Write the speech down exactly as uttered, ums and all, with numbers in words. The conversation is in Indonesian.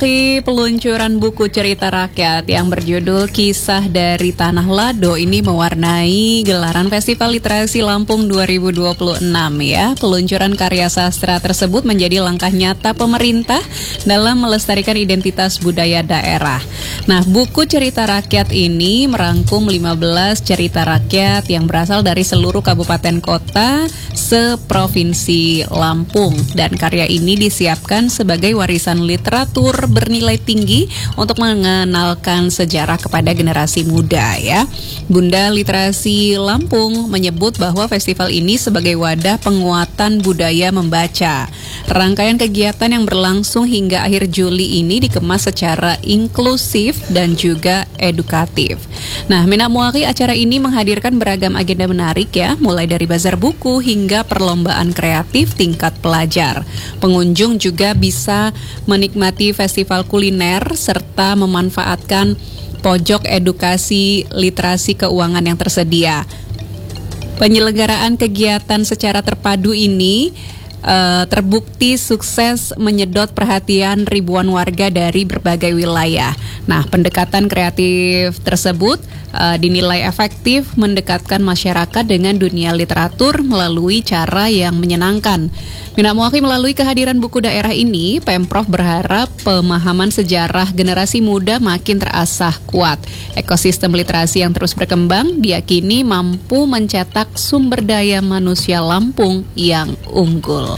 Memasuki peluncuran buku cerita rakyat yang berjudul Kisah dari Tanah Lado ini mewarnai gelaran Festival Literasi Lampung dua ribu dua puluh enam ya. Peluncuran karya sastra tersebut menjadi langkah nyata pemerintah dalam melestarikan identitas budaya daerah. Nah, buku cerita rakyat ini merangkum lima belas cerita rakyat yang berasal dari seluruh kabupaten kota seprovinsi Lampung, dan karya ini disiapkan sebagai warisan literatur bernilai tinggi untuk mengenalkan sejarah kepada generasi muda ya. Bunda Literasi Lampung menyebut bahwa festival ini sebagai wadah penguatan budaya membaca. Rangkaian kegiatan yang berlangsung hingga akhir Juli ini dikemas secara inklusif dan juga edukatif. Nah, Mina Muaki, acara ini menghadirkan beragam agenda menarik ya, mulai dari bazar buku hingga perlombaan kreatif tingkat pelajar. Pengunjung juga bisa menikmati festival kuliner serta memanfaatkan pojok edukasi literasi keuangan yang tersedia. Penyelenggaraan kegiatan secara terpadu ini uh, terbukti sukses menyedot perhatian ribuan warga dari berbagai wilayah. Nah, pendekatan kreatif tersebut uh, dinilai efektif mendekatkan masyarakat dengan dunia literatur melalui cara yang menyenangkan. Mina Muaki, melalui kehadiran buku daerah ini, Pemprov berharap pemahaman sejarah generasi muda makin terasah kuat. Ekosistem literasi yang terus berkembang diyakini mampu mencetak sumber daya manusia Lampung yang unggul.